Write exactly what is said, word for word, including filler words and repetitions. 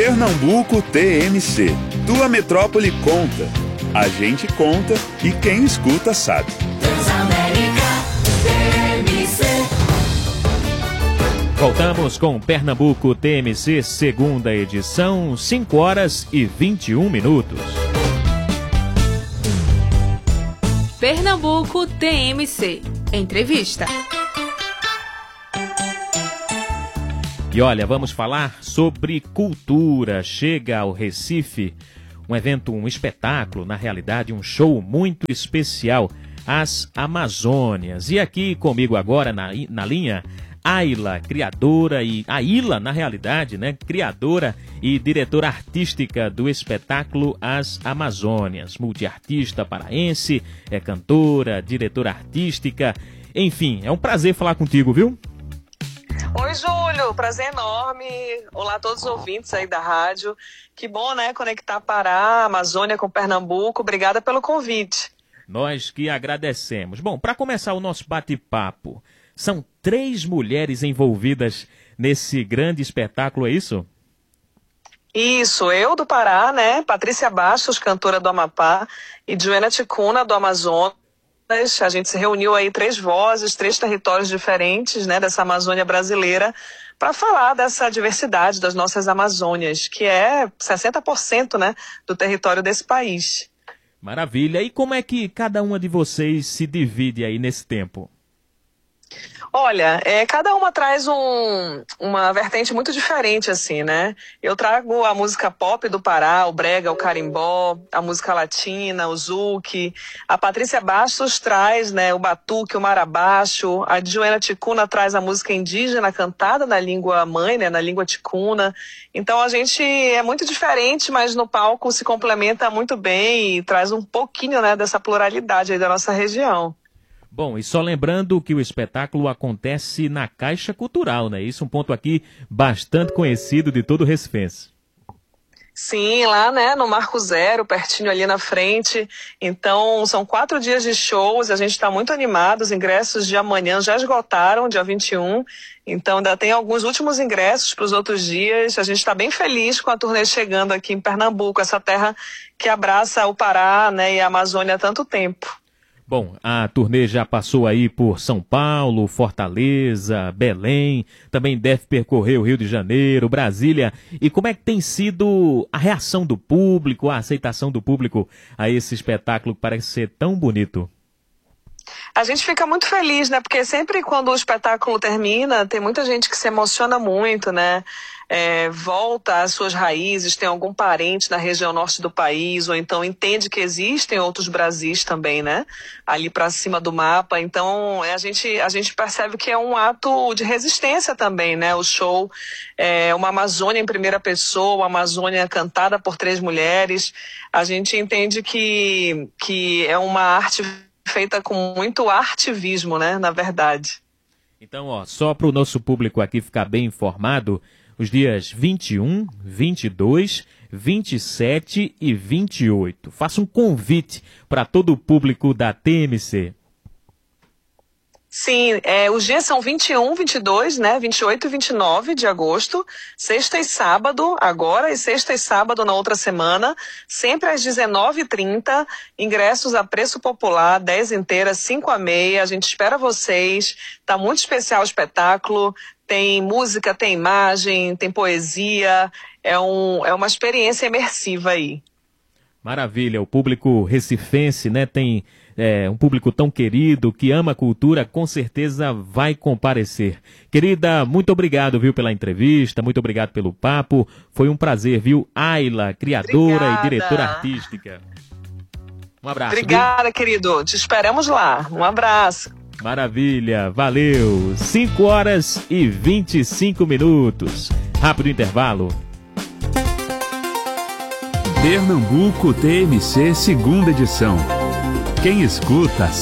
Pernambuco T M C. Tua metrópole conta. A gente conta e quem escuta sabe. Transamérica T M C. Voltamos com Pernambuco T M C, segunda edição, cinco horas e vinte e um minutos. Pernambuco T M C. Entrevista. E olha, vamos falar sobre cultura. Chega ao Recife um evento, um espetáculo, na realidade um show muito especial, As Amazônias. E aqui comigo agora na, na linha, Ayla, criadora e... Ayla, na realidade, né? Criadora e diretora artística do espetáculo As Amazônias. Multiartista paraense, é cantora, diretora artística, enfim, é um prazer falar contigo, viu? Oi, Júlio, prazer enorme. Olá a todos os ouvintes aí da rádio. Que bom, né, conectar Pará, Amazônia com Pernambuco. Obrigada pelo convite. Nós que agradecemos. Bom, para começar o nosso bate-papo, são três mulheres envolvidas nesse grande espetáculo, é isso? Isso, eu do Pará, né, Patrícia Bastos, cantora do Amapá, e Joana Ticuna, do Amazonas. A gente se reuniu aí três vozes, três territórios diferentes, né, dessa Amazônia brasileira, para falar dessa diversidade das nossas Amazônias, que é sessenta por cento, né, do território desse país. Maravilha. E como é que cada uma de vocês se divide aí nesse tempo? Olha, é, cada uma traz um, uma vertente muito diferente, assim, né? Eu trago a música pop do Pará, o brega, o carimbó, a música latina, o zouk. A Patrícia Bastos traz, né, o batuque, o marabaixo. A Joana Ticuna traz a música indígena cantada na língua mãe, né, na língua ticuna. Então a gente é muito diferente, mas no palco se complementa muito bem e traz um pouquinho, né, dessa pluralidade aí da nossa região. Bom, e só lembrando que o espetáculo acontece na Caixa Cultural, né? Isso é um ponto aqui bastante conhecido de todo o recifense. Sim, lá, né, no Marco Zero, pertinho ali na frente. Então, são quatro dias de shows, a gente está muito animado. Os ingressos de amanhã já esgotaram, dia vinte e um. Então, ainda tem alguns últimos ingressos para os outros dias. A gente está bem feliz com a turnê chegando aqui em Pernambuco, essa terra que abraça o Pará, né, e a Amazônia há tanto tempo. Bom, a turnê já passou aí por São Paulo, Fortaleza, Belém, também deve percorrer o Rio de Janeiro, Brasília. E como é que tem sido a reação do público, a aceitação do público a esse espetáculo que parece ser tão bonito? A gente fica muito feliz, né? Porque sempre quando o espetáculo termina, tem muita gente que se emociona muito, né? É, volta às suas raízes, tem algum parente na região norte do país, ou então entende que existem outros Brasis também, né? Ali para cima do mapa. Então, a gente, a gente percebe que é um ato de resistência também, né? O show é uma Amazônia em primeira pessoa, uma Amazônia cantada por três mulheres. A gente entende que, que é uma arte feita com muito artivismo, né? Na verdade. Então, ó, só para o nosso público aqui ficar bem informado, os dias vinte e um, vinte e dois, vinte e sete e vinte e oito. Faça um convite para todo o público da T M C. Sim, é, os dias são vinte e um, vinte e dois, né, vinte e oito e vinte e nove de agosto, sexta e sábado agora e sexta e sábado na outra semana, sempre às dezenove e trinta, ingressos a preço popular, dez inteiras, cinco a meia, a gente espera vocês, tá muito especial o espetáculo, tem música, tem imagem, tem poesia, é, um, é uma experiência imersiva aí. Maravilha, o público recifense, né, tem é, um público tão querido, que ama a cultura, com certeza vai comparecer. Querida, muito obrigado, viu, pela entrevista, muito obrigado pelo papo, foi um prazer, viu, Ayla, criadora Obrigada. E diretora artística. Um abraço. Obrigada, viu? querido, te esperamos lá, um abraço. Maravilha, valeu, cinco horas e vinte e cinco minutos, rápido intervalo. Pernambuco T M C, segunda edição. Quem escuta